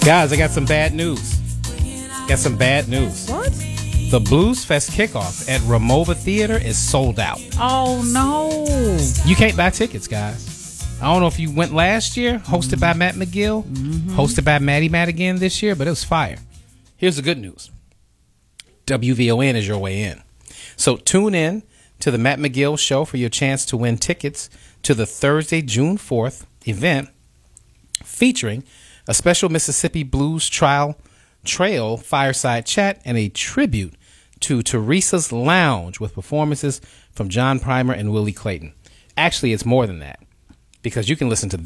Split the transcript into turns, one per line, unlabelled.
Guys, I got some bad news.
What?
The Blues Fest kickoff at Ramova Theater is sold out.
Oh, no.
You can't buy tickets, guys. I don't know if you went last year, hosted by Matt McGill, hosted by Maddie Madigan this year, but it was fire. Here's the good news. WVON is your way in. So tune in to the Matt McGill Show for your chance to win tickets to the Thursday, June 4th event featuring a special Mississippi Blues Trail fireside chat and a tribute to Teresa's Lounge with performances from John Primer and Willie Clayton. Actually, it's more than that, because you can listen to